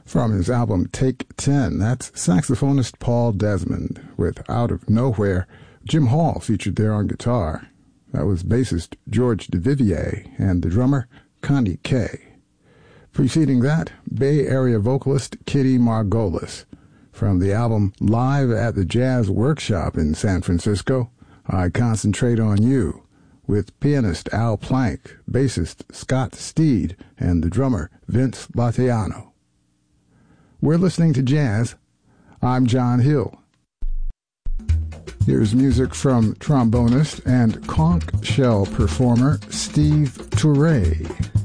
From his album Take 10, that's saxophonist Paul Desmond with Out of Nowhere. Jim Hall featured there on guitar. That was bassist George DeVivier and the drummer Connie Kay. Preceding that, Bay Area vocalist Kitty Margolis. From the album Live at the Jazz Workshop in San Francisco, I Concentrate on You, with pianist Al Plank, bassist Scott Steed, and the drummer Vince Latiano. We're listening to jazz. I'm John Hill. Here's music from trombonist and conch shell performer Steve Turre.